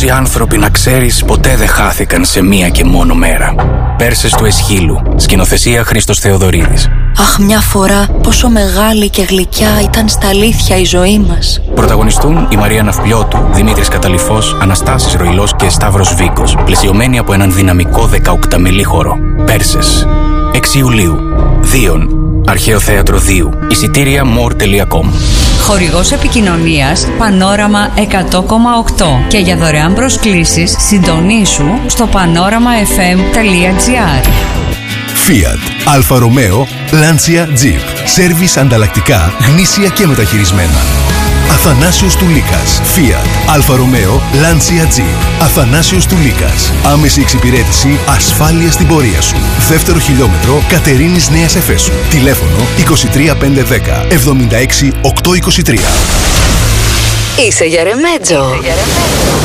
Τόσοι άνθρωποι, να ξέρεις, ποτέ δεν χάθηκαν σε μία και μόνο μέρα. Πέρσες του Εσχύλου. Σκηνοθεσία Χρήστος Θεοδωρίδης. Αχ, μια φορά πόσο μεγάλη και γλυκιά ήταν στα αλήθεια η ζωή μας. Πρωταγωνιστούν η Μαρία Ναυπλιώτου, Δημήτρης Καταλυφός, Αναστάσης Ροϊλός και Σταύρος Βίκος, πλαισιωμένοι από έναν δυναμικό 18μελή χώρο. Πέρσες. 6 Ιουλίου. Δίον. Αρχαίο Θέατρο Δίου. Εισιτήρια more.com. Χορηγός επικοινωνίας Πανόραμα 100,8 και για δωρεάν προσκλήσεις συντονίσου στο panoramafm.gr. Fiat, Alfa Romeo, Lancia Jeep. Σέρβις ανταλλακτικά, γνήσια και μεταχειρισμένα. Αθανάσιος Τουλίκας. Fiat, Alfa Romeo, Lancia Jeep. Αθανάσιος Τουλίκας. Άμεση εξυπηρέτηση, ασφάλεια στην πορεία σου. Δεύτερο χιλιόμετρο, Κατερίνης Νέας Εφέσου. Τηλέφωνο 23510 76 823. Είσαι για ρεμέτζο.